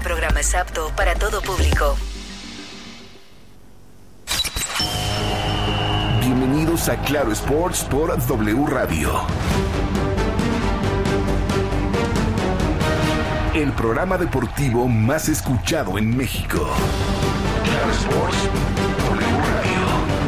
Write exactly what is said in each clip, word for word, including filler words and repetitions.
programa es apto para todo público. Bienvenidos a Claro Sports por W Radio. El programa deportivo más escuchado en México. Claro Sports, W Radio.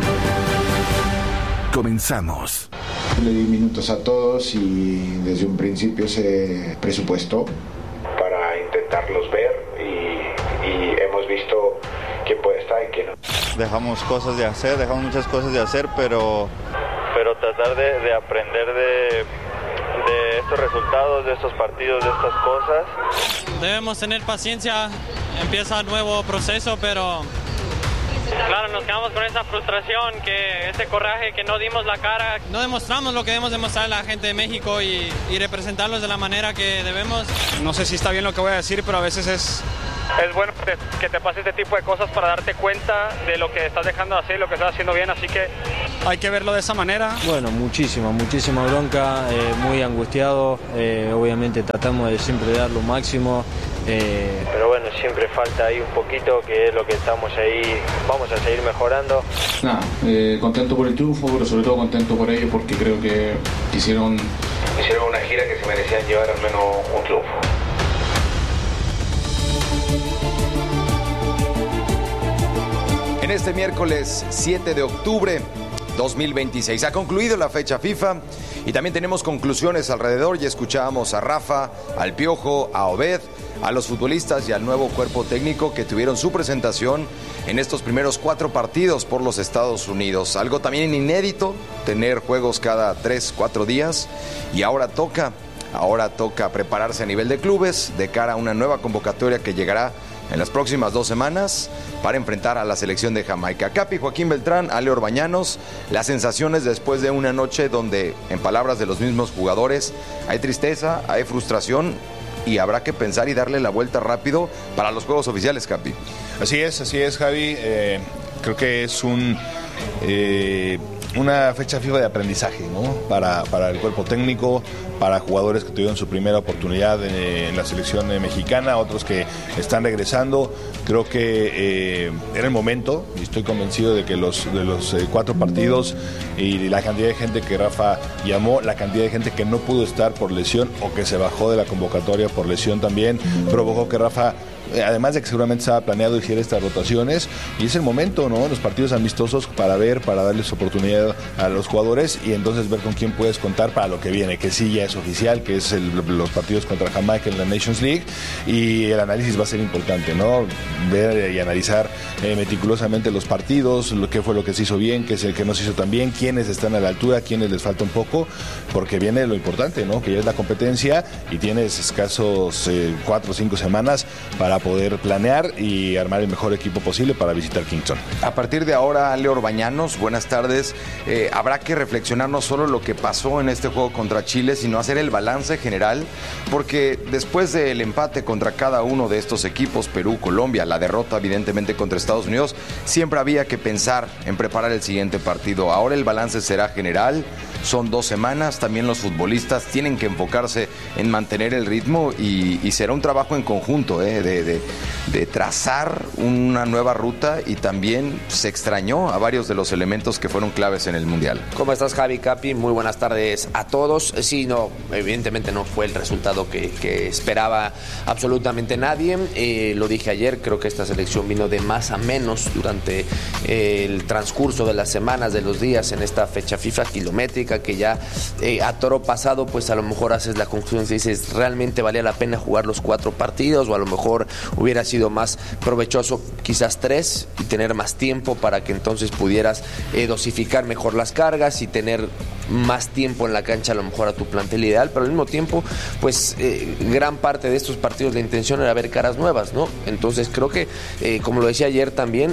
Comenzamos. Le di minutos a todos y desde un principio se presupuestó para intentarlos ver y, y hemos visto quién puede estar y quién no. Dejamos cosas de hacer, dejamos muchas cosas de hacer, pero, pero tratar de, de aprender de, de estos resultados, de estos partidos, de estas cosas. Debemos tener paciencia, empieza un nuevo proceso, pero claro, nos quedamos con esa frustración, que ese coraje que no dimos la cara. No demostramos lo que debemos demostrar a la gente de México y, y representarlos de la manera que debemos. No sé si está bien lo que voy a decir, pero a veces es... Es bueno que te, que te pase este tipo de cosas para darte cuenta de lo que estás dejando de hacer y lo que estás haciendo bien, así que hay que verlo de esa manera. Bueno, muchísima, muchísima bronca, eh, muy angustiado, eh, obviamente tratamos de siempre dar lo máximo. Eh... Pero bueno, siempre falta ahí un poquito, que es lo que estamos ahí, vamos a seguir mejorando. Nada, eh, contento por el triunfo, pero sobre todo contento por ellos porque creo que hicieron, hicieron una gira que se merecían llevar al menos un triunfo. En este miércoles siete de octubre dos mil veintiséis ha concluido la fecha FIFA y también tenemos conclusiones alrededor. Ya escuchábamos a Rafa, al Piojo, a Obed, a los futbolistas y al nuevo cuerpo técnico que tuvieron su presentación en estos primeros cuatro partidos por los Estados Unidos. Algo también inédito, tener juegos cada tres, cuatro días, y ahora toca, ahora toca prepararse a nivel de clubes de cara a una nueva convocatoria que llegará en las próximas dos semanas para enfrentar a la selección de Jamaica. Capi, Joaquín Beltrán, Ale Orbañanos, las sensaciones después de una noche donde, en palabras de los mismos jugadores, hay tristeza, hay frustración y habrá que pensar y darle la vuelta rápido para los juegos oficiales, Capi. Así es, así es, Javi. Eh, creo que es un... Eh, una fecha FIFA de aprendizaje, ¿no? Para, para el cuerpo técnico, para jugadores que tuvieron su primera oportunidad en, en la selección mexicana, otros que están regresando. Creo que eh, era el momento, y estoy convencido de que los, de los eh, cuatro partidos y la cantidad de gente que Rafa llamó, la cantidad de gente que no pudo estar por lesión o que se bajó de la convocatoria por lesión también, provocó que Rafa, además de que seguramente estaba planeado hiciera estas rotaciones, y es el momento, ¿no? Los partidos amistosos para ver, para darles oportunidad a los jugadores y entonces ver con quién puedes contar para lo que viene, que sí ya es oficial, que es el, los partidos contra Jamaica en la Nations League, y el análisis va a ser importante, ¿no? Ver y analizar eh, meticulosamente los partidos, lo que fue lo que se hizo bien, qué es el que no se hizo tan bien, quiénes están a la altura, quiénes les falta un poco, porque viene lo importante, ¿no? Que ya es la competencia y tienes escasos eh, cuatro o cinco semanas para poder planear y armar el mejor equipo posible para visitar Kingston. A partir de ahora, Ale Orbañanos, buenas tardes. Eh, habrá que reflexionar no solo lo que pasó en este juego contra Chile, sino hacer el balance general, porque después del empate contra cada uno de estos equipos, Perú, Colombia, la derrota evidentemente contra Estados Unidos, siempre había que pensar en preparar el siguiente partido. Ahora el balance será general, son dos semanas, también los futbolistas tienen que enfocarse en mantener el ritmo y, y será un trabajo en conjunto, eh, de, de, de trazar una nueva ruta, y también se extrañó a varios de los elementos que fueron claves en el Mundial. ¿Cómo estás, Javi, Capi? Muy buenas tardes a todos. Sí, no, evidentemente no fue el resultado que, que esperaba absolutamente nadie. Eh, lo dije ayer, creo que esta selección vino de más a menos durante eh, el transcurso de las semanas, de los días en esta fecha FIFA kilométrica, que ya eh, a toro pasado, pues a lo mejor haces la conclusión y dices, ¿realmente valía la pena jugar los cuatro partidos? O a lo mejor hubiera sido más provechoso quizás tres y tener más tiempo para que entonces pudieras eh, dosificar mejor las cargas y tener más tiempo en la cancha a lo mejor a tu plantel ideal, pero al mismo tiempo pues eh, gran parte de estos partidos la intención era ver caras nuevas, ¿no? Entonces creo que eh, como lo decía ayer también,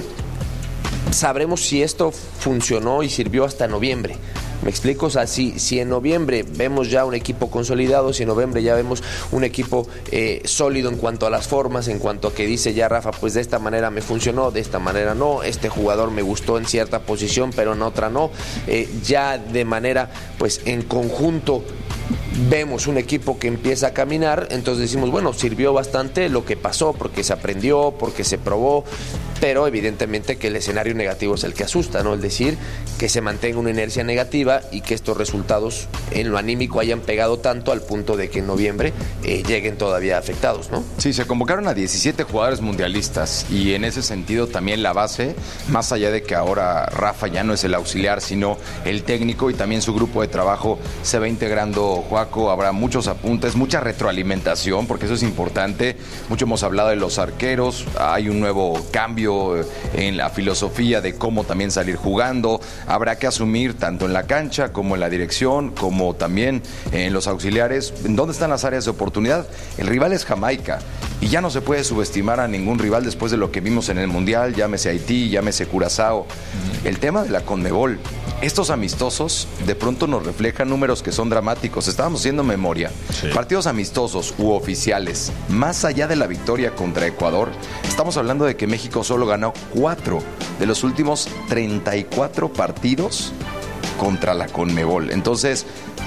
sabremos si esto funcionó y sirvió hasta noviembre. ¿Me explico? O sea, si, si en noviembre vemos ya un equipo consolidado, si en noviembre ya vemos un equipo eh, sólido en cuanto a las formas, en cuanto a que dice ya Rafa, pues de esta manera me funcionó, de esta manera no, este jugador me gustó en cierta posición, pero en otra no, eh, ya de manera, pues en conjunto vemos un equipo que empieza a caminar, entonces decimos, bueno, sirvió bastante lo que pasó, porque se aprendió, porque se probó, pero evidentemente que el escenario negativo es el que asusta, ¿no? Es decir, que se mantenga una inercia negativa y que estos resultados en lo anímico hayan pegado tanto al punto de que en noviembre eh, lleguen todavía afectados, ¿no? Sí, se convocaron a diecisiete jugadores mundialistas y en ese sentido también la base, más allá de que ahora Rafa ya no es el auxiliar, sino el técnico y también su grupo de trabajo se va integrando Joaco, habrá muchos apuntes, mucha retroalimentación, porque eso es importante. Mucho hemos hablado de los arqueros, hay un nuevo cambio en la filosofía de cómo también salir jugando, habrá que asumir tanto en la cancha como en la dirección, como también en los auxiliares, en dónde están las áreas de oportunidad. El rival es Jamaica y ya no se puede subestimar a ningún rival después de lo que vimos en el Mundial, llámese Haití, llámese Curazao. El tema de la Conmebol, estos amistosos de pronto nos reflejan números que son dramáticos. Estábamos haciendo memoria. Sí. Partidos amistosos u oficiales, más allá de la victoria contra Ecuador, estamos hablando de que México solo ganó cuatro de los últimos treinta y cuatro partidos contra la Conmebol. Entonces,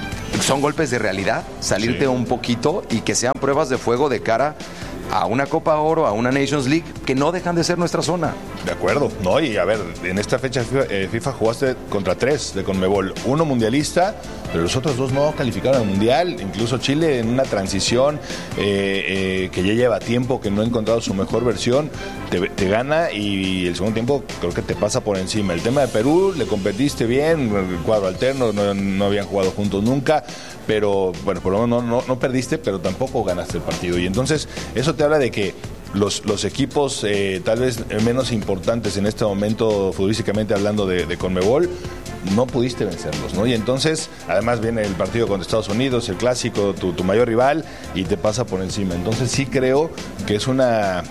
son golpes de realidad, salirte sí. un poquito y que sean pruebas de fuego de cara a una Copa Oro, a una Nations League, que no dejan de ser nuestra zona. De acuerdo, ¿no? Y a ver, en esta fecha FIFA, eh, FIFA jugaste contra tres de Conmebol, uno mundialista, pero los otros dos no calificaron al Mundial, incluso Chile en una transición eh, eh, que ya lleva tiempo, que no ha encontrado su mejor versión, te, te gana y el segundo tiempo creo que te pasa por encima. El tema de Perú, le competiste bien, el cuadro alterno, no, no habían jugado juntos nunca, pero bueno, por lo menos no, no, no perdiste, pero tampoco ganaste el partido. Y entonces eso te habla de que los, los equipos eh, tal vez menos importantes en este momento, futbolísticamente hablando de, de Conmebol, no pudiste vencerlos, ¿no? Y entonces, además viene el partido contra Estados Unidos, el clásico, tu, tu mayor rival, y te pasa por encima. Entonces sí creo que es una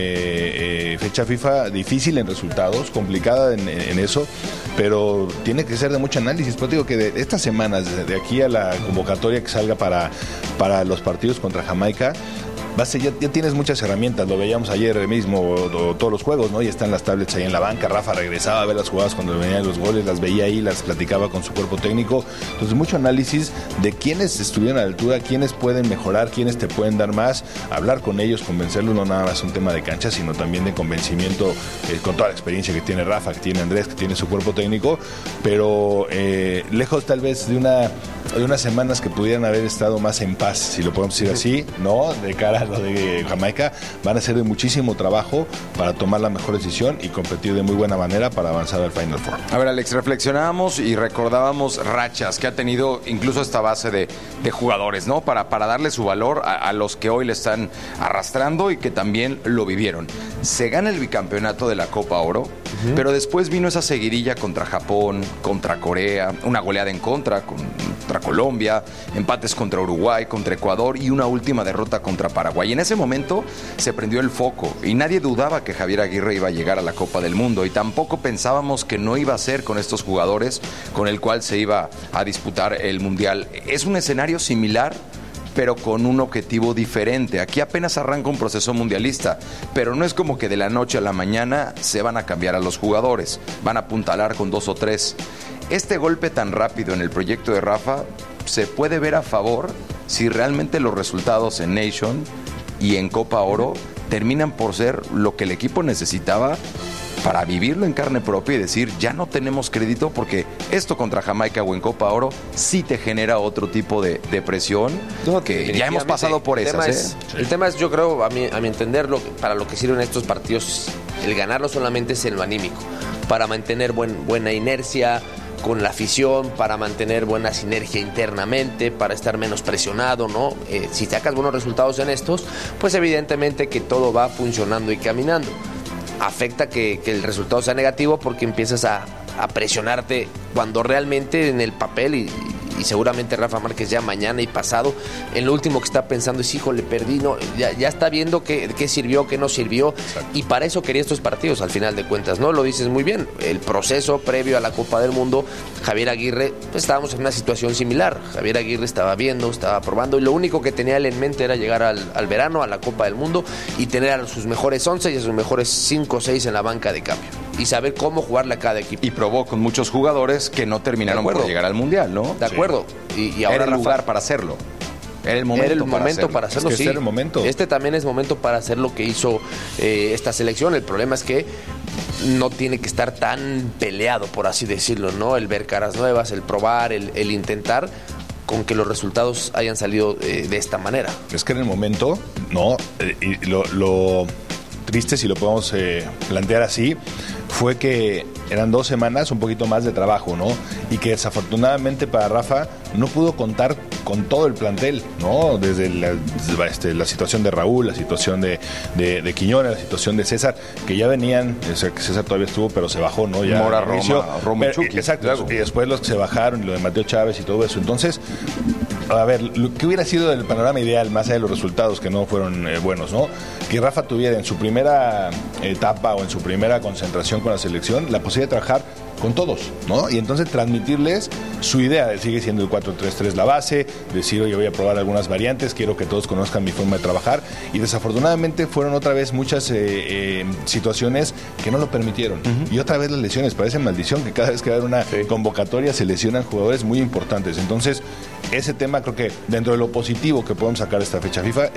eh, eh, fecha FIFA difícil en resultados, complicada en, en eso, pero tiene que ser de mucho análisis. Pero digo que de estas semanas, de aquí a la convocatoria que salga para, para los partidos contra Jamaica, Base, ya, ya tienes muchas herramientas, lo veíamos ayer mismo, o, o, todos los juegos, ¿no? Y están las tablets ahí en la banca. Rafa regresaba a ver las jugadas cuando venían los goles, las veía ahí, las platicaba con su cuerpo técnico. Entonces, mucho análisis de quiénes estuvieron a la altura, quiénes pueden mejorar, quiénes te pueden dar más, hablar con ellos, convencerlos, no nada más un tema de cancha, sino también de convencimiento, eh, con toda la experiencia que tiene Rafa, que tiene Andrés, que tiene su cuerpo técnico, pero eh, lejos tal vez de una de unas semanas que pudieran haber estado más en paz, si lo podemos decir así, ¿no? De cara a lo de Jamaica, van a ser de muchísimo trabajo para tomar la mejor decisión y competir de muy buena manera para avanzar al Final Four. A ver, Alex, reflexionábamos y recordábamos rachas que ha tenido incluso esta base de, de jugadores, ¿no? Para, para darle su valor a, a los que hoy le están arrastrando y que también lo vivieron. Se gana el bicampeonato de la Copa Oro, uh-huh. pero después vino esa seguidilla contra Japón, contra Corea, una goleada en contra, contra Colombia, empates contra Uruguay, contra Ecuador y una última derrota contra Paraguay. Y en ese momento se prendió el foco y nadie dudaba que Javier Aguirre iba a llegar a la Copa del Mundo y tampoco pensábamos que no iba a ser con estos jugadores con el cual se iba a disputar el Mundial. Es un escenario similar, pero con un objetivo diferente. Aquí apenas arranca un proceso mundialista, pero no es como que de la noche a la mañana se van a cambiar a los jugadores, van a apuntalar con dos o tres. Este golpe tan rápido en el proyecto de Rafa se puede ver a favor si realmente los resultados en Nation y en Copa Oro terminan por ser lo que el equipo necesitaba para vivirlo en carne propia y decir, ya no tenemos crédito, porque esto contra Jamaica o en Copa Oro sí te genera otro tipo de, de presión, no, que ya hemos pasado por el esas. Tema ¿eh? es, sí. El tema es, yo creo, a mi, a mi entender, lo, para lo que sirven estos partidos, el ganarlo solamente es en lo anímico, para mantener buen, buena inercia con la afición, para mantener buena sinergia internamente, para estar menos presionado, ¿no? Eh, si sacas buenos resultados en estos, pues evidentemente que todo va funcionando y caminando. Afecta que, que el resultado sea negativo porque empiezas a, a presionarte cuando realmente en el papel y, y seguramente Rafa Márquez ya mañana y pasado, en lo último que está pensando es, híjole, perdí, no, ya, ya está viendo qué, qué sirvió, qué no sirvió. Exacto. Y para eso quería estos partidos al final de cuentas, ¿no? Lo dices muy bien, el proceso previo a la Copa del Mundo, Javier Aguirre, pues estábamos en una situación similar. Javier Aguirre estaba viendo, estaba probando y lo único que tenía él en mente era llegar al, al verano, a la Copa del Mundo y tener a sus mejores once y a sus mejores cinco o seis en la banca de cambio. y saber cómo jugarle a cada equipo. Y probó con muchos jugadores que no terminaron por llegar al Mundial, ¿no? De acuerdo. Sí. Y, y ahora era el Rafa, lugar para hacerlo. Era el momento, era el para, momento hacerlo. para hacerlo. Es que sí. este era el momento. Este también es momento para hacer lo que hizo eh, esta selección. El problema es que no tiene que estar tan peleado, por así decirlo, ¿no? El ver caras nuevas, el probar, el, el intentar, con que los resultados hayan salido eh, de esta manera. Es que en el momento, no, eh, y lo, lo triste, si lo podemos eh, plantear así, fue que eran dos semanas, un poquito más de trabajo, ¿no? Y que desafortunadamente para Rafa no pudo contar con todo el plantel, ¿no? Desde la, este, la situación de Raúl, la situación de, de, de Quiñones, la situación de César, que ya venían, o sea, que César todavía estuvo, pero se bajó, ¿no? Ya Mora, al inicio, Roma, Roma y pero, Chucky. exacto, Claro. y después los que se bajaron, y lo de Mateo Chávez y todo eso. Entonces, a ver, lo que hubiera sido el panorama ideal, más allá de los resultados que no fueron eh, buenos, ¿no? Que Rafa tuviera en su primera etapa o en su primera concentración con la selección la posibilidad de trabajar con todos, ¿no? Y entonces transmitirles su idea, sigue siendo el cuatro tres tres la base, decir, oye, voy a probar algunas variantes, quiero que todos conozcan mi forma de trabajar, y desafortunadamente fueron otra vez muchas eh, eh, situaciones que no lo permitieron. Uh-huh. Y otra vez las lesiones, parece maldición que cada vez que va a haber una sí. convocatoria se lesionan jugadores muy importantes. Entonces, ese tema creo que dentro de lo positivo que podemos sacar de esta fecha FIFA